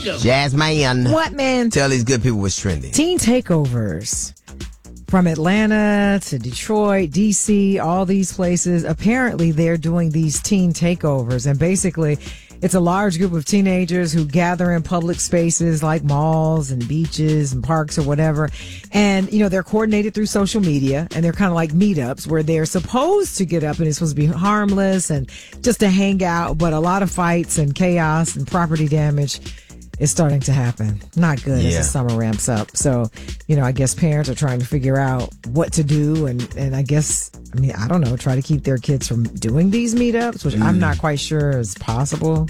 Jasmine. What, man? Tell these good people what's trending. Teen takeovers. From Atlanta to Detroit, D.C., all these places. Apparently, they're doing these teen takeovers. And basically, it's a large group of teenagers who gather in public spaces like malls and beaches and parks or whatever. And, you know, they're coordinated through social media. And they're kind of like meetups where they're supposed to get up and it's supposed to be harmless and just to hang out. But a lot of fights and chaos and property damage is starting to happen. Not good as the summer ramps up. So, you know, I guess parents are trying to figure out what to do. And I guess, I mean, I don't know, try to keep their kids from doing these meetups, which I'm not quite sure is possible.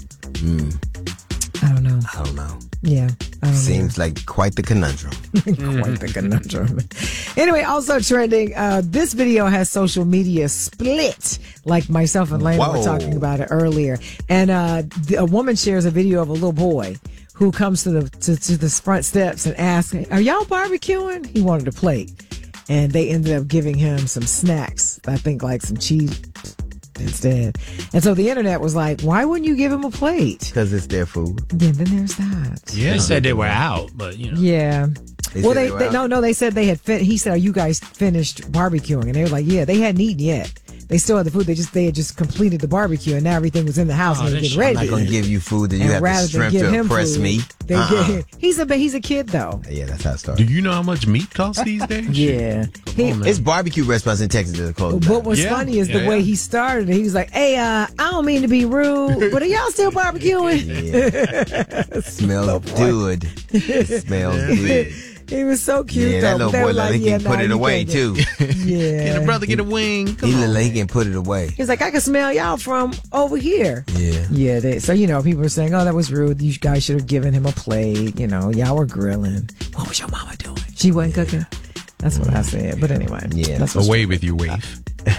I don't know. Yeah. I don't Seems like quite the conundrum. Quite the conundrum. Anyway, also trending, this video has social media split, like myself and Lana were talking about it earlier. And a woman shares a video of a little boy who comes to the front steps and asks, "Are y'all barbecuing?" He wanted a plate. And they ended up giving him some snacks, I think like some cheese instead. And so the internet was like, why wouldn't you give him a plate? Because it's their food. Yeah, then there's that. Yeah, they said they were out, but you know. Yeah. They said they had he said, "Are you guys finished barbecuing?" And they were like, "Yeah, they hadn't eaten yet. They still had the food. They had just completed the barbecue, and now everything was in the house and they were getting ready." I'm not going to give you food that you have the strength to impress me. He's a kid though. Yeah, that's how it started. Do you know how much meat costs these days? Yeah. It's barbecue restaurants in Texas that are closed down. But what's funny is the way he started. He was like, "Hey, I don't mean to be rude, but are y'all still barbecuing?" Yeah. Smells good. It smells good. He was so cute. Yeah, that little boy like he can put it away too. Yeah. Can a brother get a wing? He look like he can put it away. He's like, "I can smell y'all from over here." Yeah. Yeah. So, you know, people were saying, "Oh, that was rude. You guys should have given him a plate. You know, y'all were grilling. What was your mama doing? She wasn't cooking." That's what I said. But anyway. Yeah. That's away with you, wave.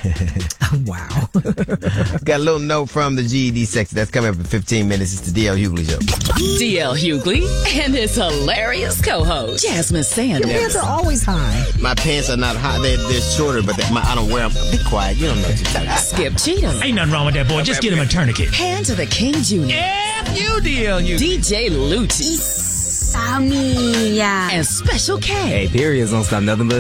Wow. Got a little note from the GED section. That's coming up in 15 minutes. It's the D.L. Hughley Show. D.L. Hughley and his hilarious co-host, Jasmine Sanders. Your pants are always high. My pants are not high. They're shorter, but I don't wear them. Be quiet. You don't know what you're talking about. Skip Cheatham. Ain't nothing wrong with that boy. Just get him a tourniquet. Hand to the King Jr. F you, D.L. Hughley. DJ Lucci. Samia. And Special K. Hey, periods don't stop nothing but